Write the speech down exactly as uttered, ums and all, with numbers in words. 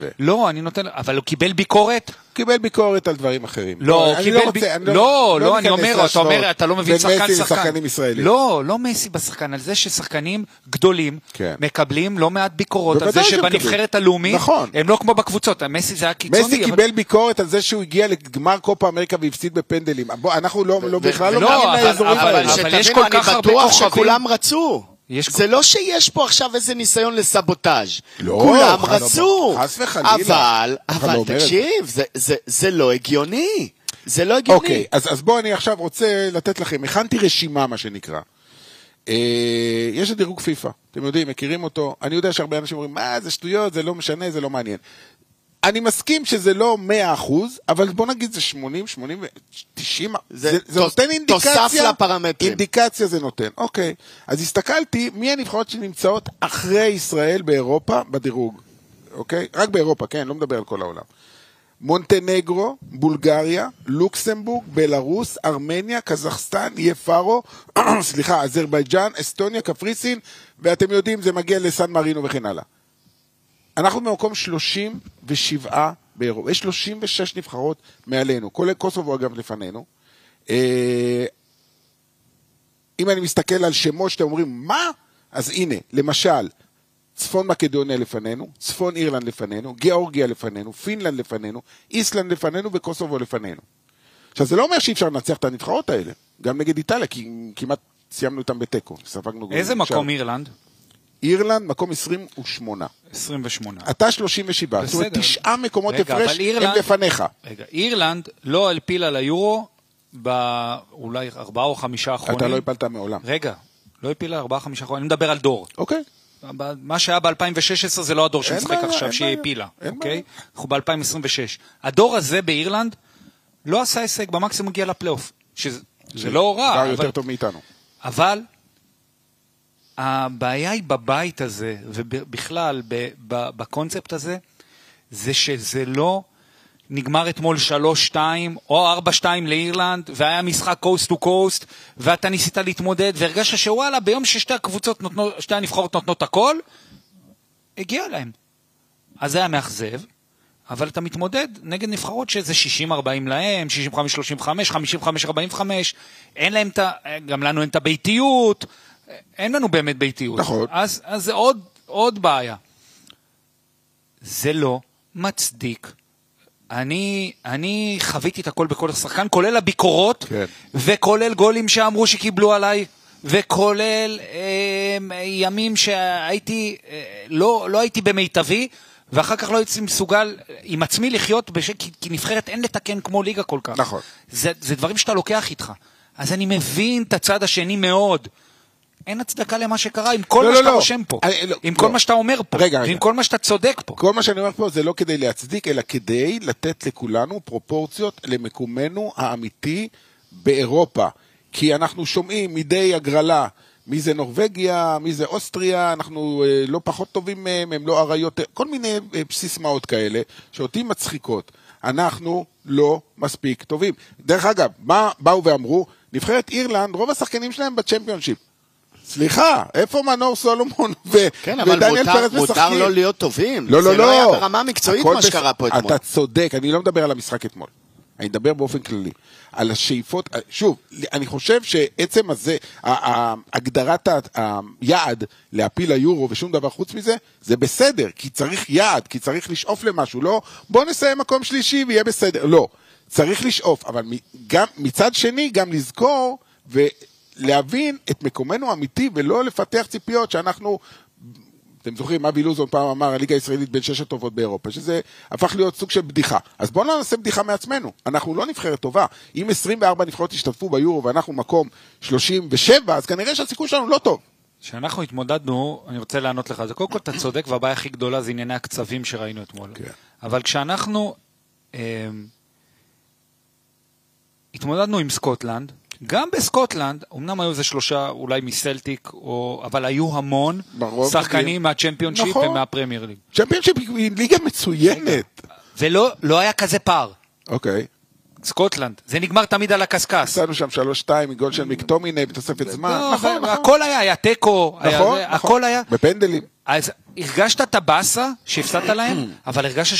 לא, אני נותן, אבל הוא קיבל ביקורת? קיבל ביקורת על דברים אחרים. לא, קיבל ביקורת. לא, לא, אני אומר, אתה אומר, אתה לא מבין שחקן שחקן. לא, לא מסי בשחקן, על זה ששחקנים גדולים מקבלים לא מעט ביקורות, על זה שבנבחרת הלאומית, הם לא כמו בקבוצות, מסי זה היה קיצוני. מסי קיבל ביקורת על זה שהוא הגיע לגמר קופה אמריקה והפסיד בפנדלים. אנחנו בכלל לא מאמין לאזורים האלה. אבל יש כל כך הרבה כוכבים. שכולם רצו. זה לא שיש פה עכשיו איזה ניסיון לסבוטאז'. כולם רצו. אבל, אבל תקשיב, זה לא הגיוני. זה לא הגיוני. אוקיי, אז בואו אני עכשיו רוצה לתת לכם, הכנתי רשימה מה שנקרא. יש את דירוג פיפה, אתם יודעים, מכירים אותו. אני יודע שהרבה אנשים אומרים, מה, זה שטויות, זה לא משנה, זה לא מעניין. אני מסכים שזה לא מאה אחוז, אבל בוא נגיד זה שמונים, שמונים, תשעים, זה, זה נותן אינדיקציה, תוסף לפרמטרים. אינדיקציה זה נותן, אוקיי. אז הסתכלתי, מי הנבחרות שנמצאות אחרי ישראל באירופה בדירוג, אוקיי? רק באירופה, כן, לא מדבר על כל העולם. מונטנגרו, בולגריה, לוקסמבורג, בלרוס, ארמניה, קזחסטן, יפרו, סליחה, אזרבייג'אן, אסטוניה, קפריסין, ואתם יודעים, זה מגיע לסן מרינו וכן הלאה. אנחנו במקום שלושים ושבע באירופה, יש שלושים ושש נבחרות מעלינו, כולל קוסובו אגב לפנינו. אם אני מסתכל על שמות שאתם אומרים, מה? אז הנה, למשל, צפון מקדוניה לפנינו, צפון אירלנד לפנינו, גיאורגיה לפנינו, פינלנד לפנינו, איסלנד לפנינו וקוסובו לפנינו. עכשיו, זה לא אומר שאי אפשר לנצח את הנבחרות האלה, גם נגד איטליה, כי כמעט סיימנו אותם בטקו. איזה מקום אירלנד? אירלנד, מקום עשרים ושמונה. עשרים ושמונה. אתה שלושים ושבע. זאת אומרת, תשעה מקומות הפרש הם לפניך. רגע, אירלנד לא הפילה ליורו באולי ארבעה או חמישה האחרונים. אתה לא הפלת מעולם. רגע, לא הפילה ארבעה או חמישה האחרונים. אני מדבר על דור. אוקיי. מה שהיה ב-אלפיים ושש עשרה זה לא הדור שמשחק עכשיו, שהיא הפילה. אוקיי? אנחנו ב-אלפיים עשרים ושש. הדור הזה באירלנד לא עשה הישג, במקסימום הגיע לפלייאוף. שזה לא רע. יותר טוב מאיתנו. אבל הבעיה היא בבית הזה, ובכלל בקונספט הזה, זה שזה לא נגמר אתמול שלוש שתיים או ארבע שתיים לאירלנד, והיה משחק קוסט טו קוסט, ואתה ניסית להתמודד, והרגשת שוואלה, ביום ששתי הקבוצות נותנות, שתי הנבחרות נותנות הכל, הגיע להם. אז זה היה מאכזב, אבל אתה מתמודד נגד נבחרות שזה שישים ארבעים להם, שישים וחמש שלושים וחמש, חמישים וחמש ארבעים וחמש, אין להם, גם לנו אין את הביתיות, אין לנו באמת ביתיות. נכון. אז, אז זה עוד, עוד בעיה. זה לא מצדיק. אני, אני חוויתי את הכל בכל השחקן, כולל הביקורות, כן. וכולל גולים שאמרו שקיבלו עליי, וכולל אה, ימים שהייתי, אה, לא, לא הייתי במיטבי, ואחר כך לא הייתי מסוגל עם עצמי לחיות, בש... כי, כי נבחרת אין לתקן כמו ליגה כל כך. נכון. זה, זה דברים שאתה לוקח איתך. אז אני מבין את הצד השני מאוד. אין הצדקה למה שקרה, עם כל לא, מה לא, שאתה לא. רושם פה, אני, לא, עם לא. כל מה שאתה אומר פה, רגע, ועם רגע. כל מה שאתה צודק פה. כל מה שאני אומר פה זה לא כדי להצדיק, אלא כדי לתת לכולנו פרופורציות למקומנו האמיתי באירופה. כי אנחנו שומעים מדי הגרלה, מי זה נורווגיה, מי זה אוסטריה, אנחנו אה, לא פחות טובים מהם, הם לא עריות, כל מיני אה, סיסמאות כאלה, שאותי מצחיקות. אנחנו לא מספיק טובים. דרך אגב, מה באו ואמרו? נבחרת אירלנד, רוב השחקנים שלהם בצ'מפיונשיפ. סליחה, איפה מנור סולומון ודניאל פרץ משחקים? מותר לא להיות טובים. לא, לא, לא. זה לא היה ברמה מקצועית מה שקרה פה אתמול. אתה צודק, אני לא מדבר על המשחק אתמול. אני מדבר באופן כללי. על השאיפות, שוב, אני חושב שעצם הזה, הגדרת היעד להפיל היורו ושום דבר חוץ מזה, זה בסדר, כי צריך יעד, כי צריך לשאוף למשהו, לא, בוא נסיים מקום שלישי ויהיה בסדר, לא. צריך לשאוף, אבל גם, מצד שני גם לזכור ולהבין את מקומנו האמיתי ולא לפתח ציפיות שאנחנו, אתם זוכרים, אבי לוזון פעם אמר, הליגה הישראלית בין שש הטובות באירופה, שזה הפך להיות סוג של בדיחה. אז בואו לא נעשה בדיחה מעצמנו. אנחנו לא נבחרת טובה. אם עשרים וארבע נבחרות השתתפו ביורו ואנחנו מקום שלושים ושבע, אז כנראה שהסיכוי שלנו לא טוב. כשאנחנו התמודדנו, אני רוצה לענות לך, זה קודם כל אתה צודק, והבעיה הכי גדולה זה ענייני הקצבים שראינו אתמול. כן. אבל כשאנחנו אה, התמודדנו עם סקוטלנד, גם בסקוטלנד, אמנם היו זה שלושה אולי מסלטיק, או, אבל היו המון שחקנים מהצ'מפיונשיפ נכון. ומהפרמייר ליג. צ'מפיונשיפ היא ליגה מצוינת. ולא לא היה כזה פער. אוקיי. סקוטלנד, זה נגמר תמיד על הקסקס. עשינו שם שלוש שתיים מגול של מקטומיני בתוספת זמן. נכון, הכל היה, היה טקו, הכל היה. בפנדלים. אז הרגשת את הבאסה שהפסדת להם, אבל הרגשת